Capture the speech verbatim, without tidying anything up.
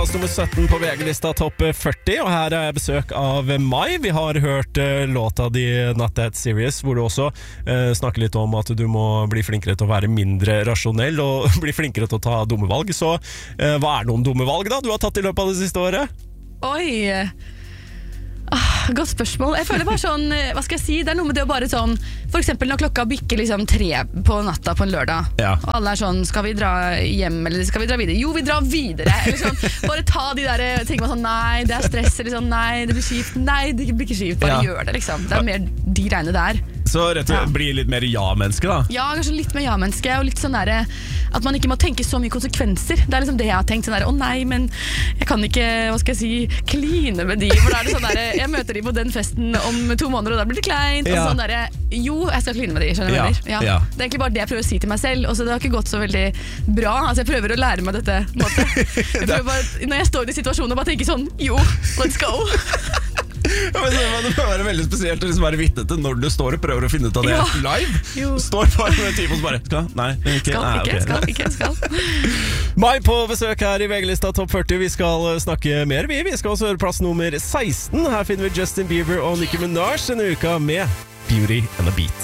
Plass nummer sytten på V G-lista topp førti, og her er besøk av Mai. Vi har hørt uh, låta di Not That Serious, hvor du også uh, snakker litt om at du må bli flinkere til å være mindre rasjonell og bli flinkere til å ta dumme valg. Så uh, hva er noen dumme valg da du har tatt i løpet av det siste året? Oi, ah, godt spørsmål. Jeg føler bare sånn, hva skal jeg si, det er noe med det å bare sånn, for eksempel når klokka bikker liksom tre på natta på en lørdag, Ja. og alle er sånn, skal vi dra hjem, eller skal vi dra videre? Jo, vi drar videre, eller sånn, bare ta de der, tenker man sånn, nei, det er stress, eller sånn, nei, det blir kjipt, nei, det blir ikke kjipt, bare Ja. gjør det liksom, det er mer de greiene der. Så rett og slett bli litt mer ja-menneske da. Ja, kanskje litt mer ja-menneske, og litt sånn der, at man ikke må tenke så mye konsekvenser. Det er liksom det jeg har tenkt, sånn der, å nei, men jeg kan ikke, hva skal jeg si, kline med de, for da er det sånn der, jeg møter de på den festen om to måneder, og da blir det kleint, og Ja. sånn der, jo, jeg skal kline med de, skjønner du Ja, hva jeg mener? ja. Det er egentlig bare det jeg prøver å si til meg selv, og så det har ikke gått så veldig bra, altså jeg prøver å lære meg dette, på en måte. Jeg prøver bare, når jeg står i situasjonen, og bare tenker sånn, jo, let's go. Ja, men det må være veldig spesielt å liksom være vitne til når du står og prøver å finne ut av det Ja. live. Jo. Står bare med en time og så bare, skal, nei, ikke, Skal, nei, ikke, ok. skal, ikke, skal. Mai på besøk her i V G-lista topp førti. Vi skal snakke mer, vi. Vi skal også høre plass nummer seksten. Her finner vi Justin Bieber og Nicki Minaj denne uka med Beauty and the Beat.